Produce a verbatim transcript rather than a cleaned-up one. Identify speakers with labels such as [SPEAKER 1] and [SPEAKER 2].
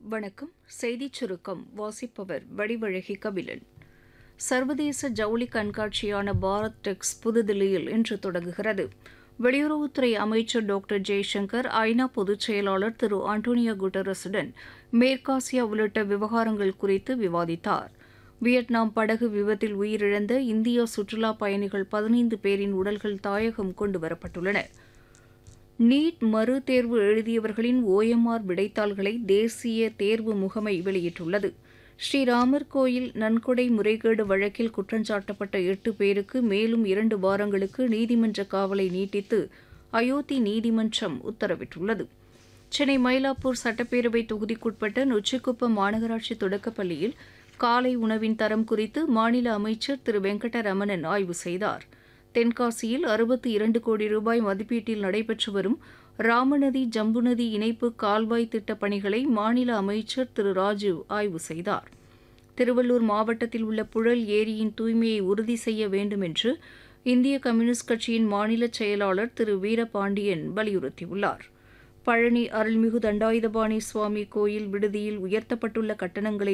[SPEAKER 1] வணக்கம். செய்திச் சுருக்கம் வாசிப்பவர் வடிவழகி கபிலன். சர்வதேச ஜவுளி கண்காட்சியான பாரத் டெக்ஸ் புதுதில்லியில் இன்று தொடங்குகிறது. வெளியுறவுத்துறை அமைச்சர் டாக்டர் ஜெய்சங்கர், ஐநா பொதுச் செயலாளர் திரு ஆண்டோனியோ குட்டரஸுடன் மேற்காசியா உள்ளிட்ட விவகாரங்கள் குறித்து விவாதித்தார். வியட்நாம் படகு விபத்தில் உயிரிழந்த இந்திய சுற்றுலாப் பயணிகள் பதினைந்து பேரின் உடல்கள் தாயகம் கொண்டுவரப்பட்டுள்ளன. நீட் மறு தேர்வு எழுதியவர்களின் ஓஎம்ஆர் விடைத்தாள்களை தேசிய தேர்வு முகமை வெளியிட்டுள்ளது. ஸ்ரீராமர் கோயில் நன்கொடை முறைகேடு வழக்கில் குற்றஞ்சாட்டப்பட்ட எட்டு பேருக்கு மேலும் இரண்டு வாரங்களுக்கு நீதிமன்ற காவலை நீட்டித்து அயோத்தி நீதிமன்றம் உத்தரவிட்டுள்ளது. சென்னை மயிலாப்பூர் சட்டப்பேரவை தொகுதிக்குட்பட்ட நொச்சிக்குப்பம் மாநகராட்சி தொடக்கப்பள்ளியில் காலை உணவின் தரம் குறித்து மாநில அமைச்சர் திரு வெங்கடரமணன் ஆய்வு செய்தார். தென்காசியில் அறுபத்தி இரண்டு கோடி ரூபாய் மதிப்பீட்டில் நடைபெற்று வரும் ராமநதி ஜம்புநதி இணைப்பு கால்வாய் திட்டப் பணிகளை மாநில அமைச்சர் திரு ராஜீவ் ஆய்வு செய்தார். திருவள்ளூர் மாவட்டத்தில் உள்ள புழல் ஏரியின் தூய்மையை உறுதி செய்ய வேண்டும் என்று இந்திய கம்யூனிஸ்ட் கட்சியின் மாநில செயலாளர் திரு வீரபாண்டியன் வலியுறுத்தியுள்ளார். பழனி அருள்மிகு தண்டாயுதபாணி சுவாமி கோயில் விடுதியில் உயர்த்தப்பட்டுள்ள கட்டணங்களை